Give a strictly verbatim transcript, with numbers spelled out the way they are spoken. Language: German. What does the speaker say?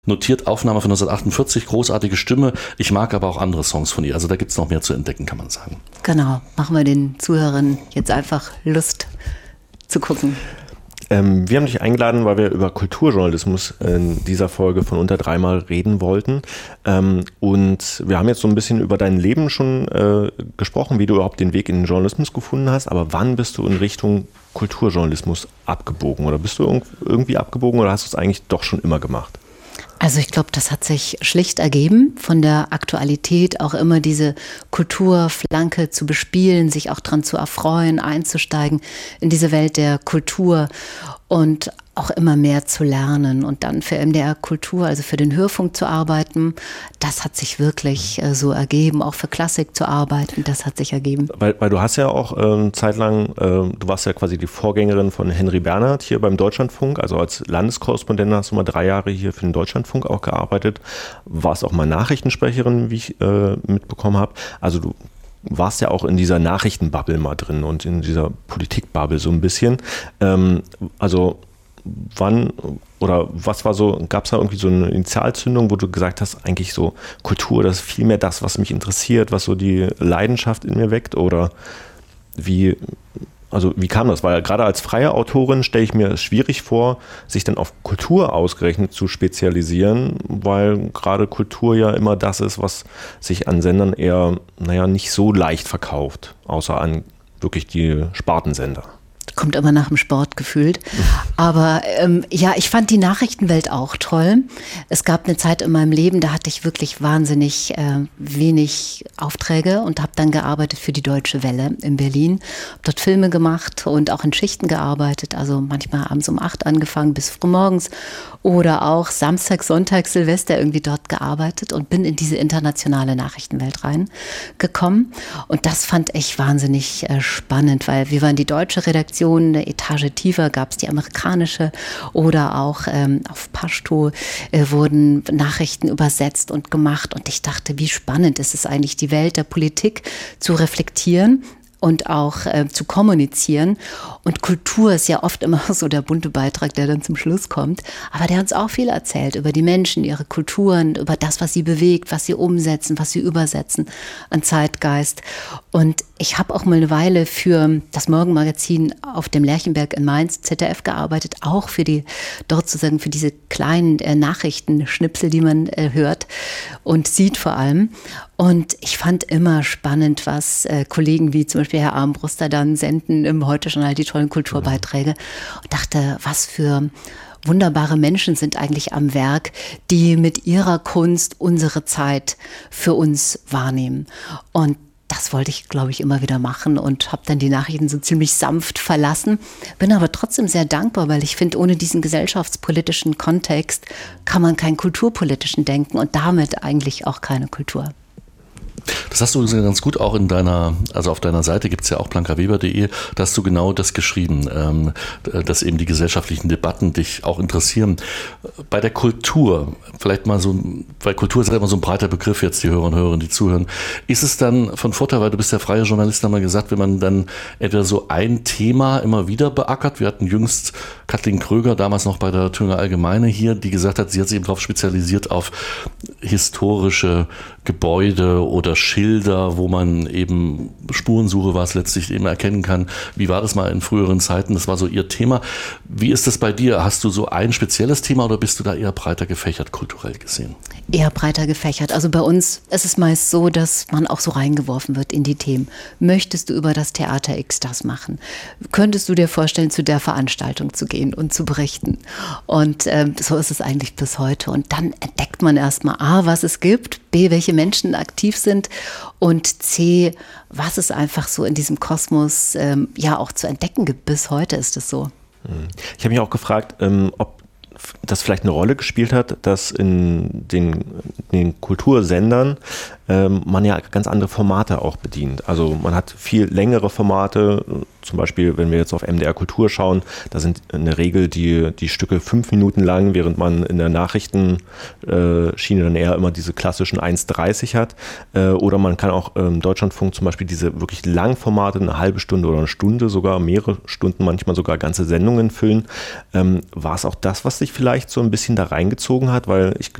Notiert Aufnahme von neunzehnhundertachtundvierzig, großartige Stimme. Ich mag aber auch andere Songs von ihr. Also da gibt es noch mehr zu entdecken, kann man sagen. Genau, machen wir den Zuhörern jetzt einfach Lust zu gucken. Ähm, wir haben dich eingeladen, weil wir über Kulturjournalismus in dieser Folge von Unter dreimal reden wollten. Ähm, und wir haben jetzt so ein bisschen über dein Leben schon äh, gesprochen, wie du überhaupt den Weg in den Journalismus gefunden hast. Aber wann bist du in Richtung Kulturjournalismus abgebogen? Oder bist du irg- irgendwie abgebogen oder hast du es eigentlich doch schon immer gemacht? Also ich glaube, das hat sich schlicht ergeben, von der Aktualität auch immer diese Kulturflanke zu bespielen, sich auch dran zu erfreuen, einzusteigen in diese Welt der Kultur und auch immer mehr zu lernen und dann für M D R Kultur, also für den Hörfunk zu arbeiten. Das hat sich wirklich äh, so ergeben, auch für Klassik zu arbeiten, das hat sich ergeben. Weil, weil du hast ja auch ähm, zeitlang, äh, du warst ja quasi die Vorgängerin von Henry Bernhard hier beim Deutschlandfunk, also als Landeskorrespondentin hast du mal drei Jahre hier für den Deutschlandfunk auch gearbeitet, warst auch mal Nachrichtensprecherin, wie ich äh, mitbekommen habe. Also du warst ja auch in dieser Nachrichtenbubble mal drin und in dieser Politikbubble so ein bisschen. Ähm, also wann oder was war so, gab es da irgendwie so eine Initialzündung, wo du gesagt hast, eigentlich so Kultur, das ist viel mehr das, was mich interessiert, was so die Leidenschaft in mir weckt oder wie, also wie kam das? Weil gerade als freie Autorin stelle ich mir es schwierig vor, sich dann auf Kultur ausgerechnet zu spezialisieren, weil gerade Kultur ja immer das ist, was sich an Sendern eher, naja, nicht so leicht verkauft, außer an wirklich die Spartensender. Kommt immer nach dem Sport gefühlt. Aber ähm, ja, ich fand die Nachrichtenwelt auch toll. Es gab eine Zeit in meinem Leben, da hatte ich wirklich wahnsinnig äh, wenig Aufträge und habe dann gearbeitet für die Deutsche Welle in Berlin. Habe dort Filme gemacht und auch in Schichten gearbeitet. Also manchmal abends um acht angefangen bis früh morgens oder auch Samstag, Sonntag, Silvester irgendwie dort gearbeitet und bin in diese internationale Nachrichtenwelt reingekommen. Und das fand ich wahnsinnig äh, spannend, weil wir waren die deutsche Redaktion, eine Etage tiefer gab es die amerikanische oder auch ähm, auf Pashto äh, wurden Nachrichten übersetzt und gemacht und ich dachte, wie spannend ist es eigentlich, die Welt der Politik zu reflektieren und auch äh, zu kommunizieren. Und Kultur ist ja oft immer so der bunte Beitrag, der dann zum Schluss kommt. Aber der hat uns auch viel erzählt über die Menschen, ihre Kulturen, über das, was sie bewegt, was sie umsetzen, was sie übersetzen an Zeitgeist. Und ich habe auch mal eine Weile für das Morgenmagazin auf dem Lerchenberg in Mainz, Z D F, gearbeitet, auch für die, dort sozusagen für diese kleinen äh, Nachrichtenschnipsel, die man äh, hört und sieht vor allem. Und ich fand immer spannend, was äh, Kollegen wie zum Beispiel Herr Armbruster dann senden im Heute-Journal, die tollen Kulturbeiträge. Und dachte, was für wunderbare Menschen sind eigentlich am Werk, die mit ihrer Kunst unsere Zeit für uns wahrnehmen. Und das wollte ich, glaube ich, immer wieder machen und habe dann die Nachrichten so ziemlich sanft verlassen. Bin aber trotzdem sehr dankbar, weil ich finde, ohne diesen gesellschaftspolitischen Kontext kann man keinen kulturpolitischen denken und damit eigentlich auch keine Kultur. Das hast du ganz gut auch in deiner, also auf deiner Seite gibt es ja auch blankaweber punkt de, da hast du genau das geschrieben, ähm, dass eben die gesellschaftlichen Debatten dich auch interessieren. Bei der Kultur, vielleicht mal so, weil Kultur ist ja immer so ein breiter Begriff jetzt, die Hörer und Hörerinnen, die zuhören, ist es dann von Vorteil, weil du bist ja freier Journalist, haben wir gesagt, wenn man dann etwa so ein Thema immer wieder beackert, wir hatten jüngst Kathleen Kröger, damals noch bei der Thüringer Allgemeine hier, die gesagt hat, sie hat sich eben darauf spezialisiert auf historische Gebäude oder Schilder, wo man eben Spurensuche war es letztlich eben erkennen kann. Wie war das mal in früheren Zeiten? Das war so ihr Thema. Wie ist das bei dir? Hast du so ein spezielles Thema oder bist du da eher breiter gefächert, kulturell gesehen? Eher breiter gefächert. Also bei uns ist es meist so, dass man auch so reingeworfen wird in die Themen. Möchtest du über das Theater X das machen? Könntest du dir vorstellen, zu der Veranstaltung zu gehen und zu berichten? Und ähm, so ist es eigentlich bis heute. Und dann entdeckt man erstmal A, was es gibt, B, welche Menschen aktiv sind und C, was es einfach so in diesem Kosmos ähm, ja auch zu entdecken gibt. Bis heute ist es so. Ich habe mich auch gefragt, ähm, ob das vielleicht eine Rolle gespielt hat, dass in den, in den Kultursendern ähm, man ja ganz andere Formate auch bedient. Also man hat viel längere Formate, zum Beispiel, wenn wir jetzt auf M D R Kultur schauen, da sind in der Regel die, die Stücke fünf Minuten lang, während man in der Nachrichtenschiene dann eher immer diese klassischen eins dreißig hat. Äh, oder man kann auch im ähm, Deutschlandfunk zum Beispiel diese wirklich Langformate, eine halbe Stunde oder eine Stunde, sogar mehrere Stunden, manchmal sogar ganze Sendungen füllen. Ähm, war es auch das, was dich vielleicht so ein bisschen da reingezogen hat? Weil ich